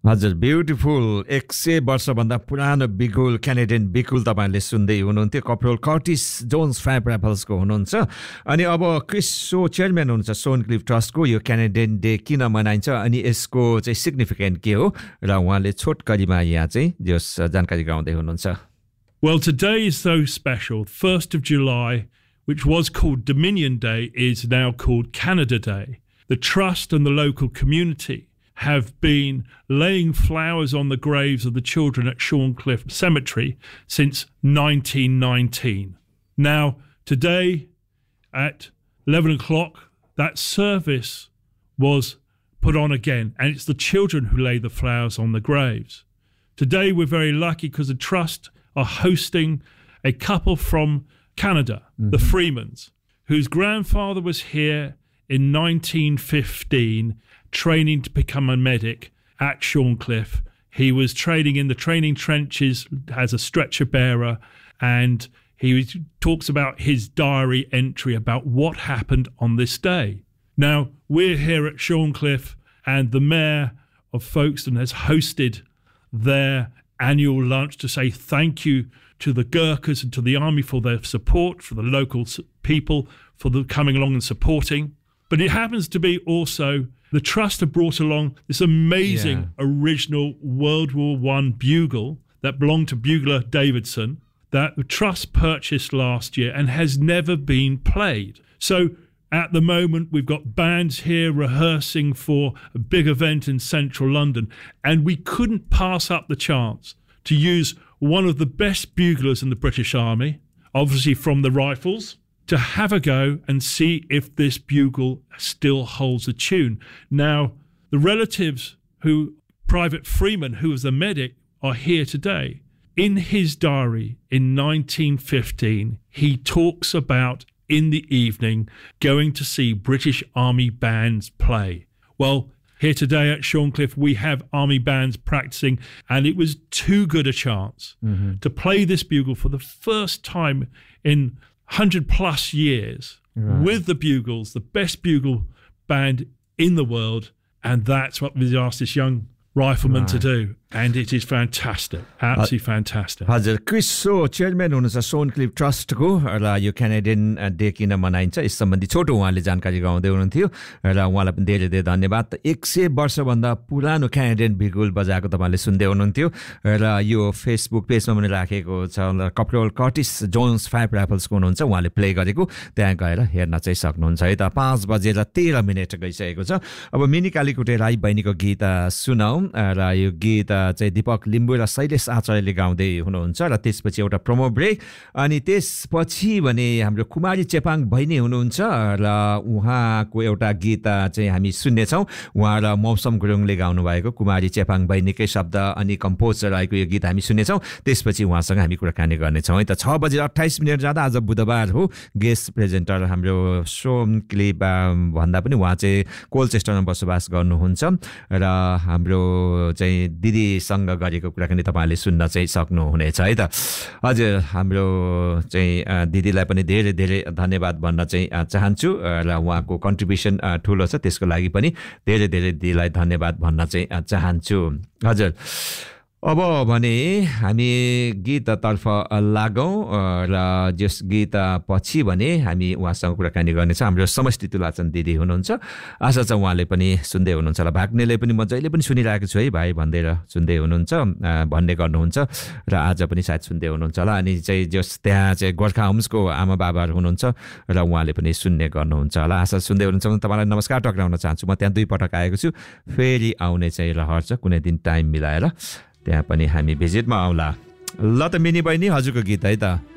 हजुर ब्युटिफुल 100 वर्षभन्दा पुरानो बिगुल क्यानेडियन बिगुल तपाईँले सुन्दै हुनुहुन्थ्यो कप्रोल कर्टिस जोन्स फ्याब ऱ्याफल्सको हुनुहुन्छ अनि अब क्रिस सो चेयरम्यान हुनुहुन्छ सोनक्लिफ ट्रस्टको यो क्यानेडियन डे किन मनाइन्छ अनि यसको चाहिँ सिग्निफिकेन्ट के हो र उहाँले छोटकरीमा यहाँ चाहिँ जस जानकारी गराउँदै हुनुहुन्छ Well, today is so special. 1st of July, which was called Dominion Day, is now called Canada Day. The Trust and the local community have been laying flowers on the graves of the children at Shorncliffe Cemetery since 1919. Now, today at 11 o'clock, that service was put on again, and it's the children who lay the flowers on the graves. Today, we're very lucky because the Trust are hosting a couple from Canada, the Freemans, whose grandfather was here in 1915 training to become a medic at Shorncliffe. He was training in the training trenches as a stretcher bearer, and he talks about his diary entry about what happened on this day. Now, we're here at Shorncliffe, and the Mayor of Folkestone has hosted their annual lunch to say thank you to the Gurkhas and to the army for their support, for the local people, for the coming along and supporting. But it happens to be also the Trust have brought along this amazing original World War I bugle that belonged to Bugler Davidson that the Trust purchased last year and has never been played. So at the moment, we've got bands here rehearsing for a big event in central London, and we couldn't pass up the chance to use one of the best buglers in the British Army, obviously from the Rifles, to have a go and see if this bugle still holds a tune. Now, the relatives Private Freeman, who was the medic, are here today. In his diary in 1915, he talks about in the evening going to see British Army bands play. Well, here today at Shorncliffe, we have Army bands practicing, and it was too good a chance to play this bugle for the first time in 100 plus years with the Bugles, the best bugle band in the world, and that's what we asked this young rifleman to do, and it is fantastic, absolutely fantastic. हजुर Chris सो chairman हुनुहुन्छ सोनक्लिफ ट्रस्टको र यो Canadian day किन मनाइन्छ yes सम्बन्धी छोटो उहाँले जानकारी गराउँदै हुनुहुन्थ्यो र उहाँलाई पनि धेरै धेरै धन्यवाद 100 वर्षभन्दा पुरानो क्यानेडियन बिगुल बजाएको तपाईँले सुन्दै हुनुहुन्थ्यो र यो फेसबुक पेजमा पनि राखेको छ कप्रोल कर्टिस जोन्स फ्याब ऱ्याफल्सको हुनुहुन्छ उहाँले प्ले गरेको त्यहाँ गएर हेर्न चाहिँ सक्नुहुन्छ है त 5:13 गइसकेको छ अब मिनी कालीकुटे राई बहिनीको गीत सुनाऊ र यो गीत चाहिँ दीपक लिम्बू र शैलेश आचार्यले गाउँदै हुनुहुन्छ र त्यसपछि एउटा प्रोमो ब्रेक अनि त्यसपछि भने हाम्रो कुमारी चेपाङ बहिनी हुनुहुन्छ र उहाँको एउटा गीत चाहिँ हामी सुन्नेछौँ उहाँ र मौसम गुरुङले गाउनु भएको कुमारी चेपाङ बहिनीकै शब्द अनि कम्पोज रहेको यो गीत हामी सुन्नेछौँ त्यसपछि उहाँसँग हामी कुराकानी गर्नेछौँ है त 6:28 जाँदा आज बुधबार हो गेस्ट प्रेजेन्टर हाम्रो सोनक्लिफ भन्दा पनि उहाँ चाहिँ कोलचेस्टरमा बसोबास गर्नुहुन्छ र हाम्रो चाहिँ दिदीसँग गरेको कुराकानी तपाईँले सुन्न चाहिँ सक्नुहुनेछ है त हजुर हाम्रो चाहिँ दिदीलाई पनि धेरै धेरै धन्यवाद भन्न चाहिँ चाहन्छु र उहाँको कन्ट्रिब्युसन ठुलो छ त्यसको लागि पनि धेरै धेरै दिदीलाई धन्यवाद भन्न चाहिँ चाहन्छु हजुर अब भने हामी गीततर्फ लागौँ र जस गीत पछि भने हामी उहाँसँग कुराकानी गर्नेछौँ हाम्रो समष्टि तुलाचन दिदी हुनुहुन्छ आशा छ उहाँले पनि सुन्दै हुनुहुन्छ होला भाग्नेले पनि म जहिले पनि सुनिरहेको छु है भाइ भन्दै सुन्दै हुनुहुन्छ भन्ने गर्नुहुन्छ र आज पनि सायद सुन्दै हुनुहुन्छ होला अनि चाहिँ जस त्यहाँ चाहिँ गोर्खा होम्सको आमा बाबाहरू हुनुहुन्छ र उहाँले पनि सुन्ने गर्नुहुन्छ होला आशा सुन्दै हुनुहुन्छ तपाईँलाई नमस्कार टक्राउन चाहन्छु म त्यहाँ 2 पटक आएको छु फेरि आउने चाहिँ रहर छ कुनै दिन टाइम मिलाएर त्यहाँ पनि हामी भिजिटमा आउला ल त मिनी बहिनी हजुरको गीत है त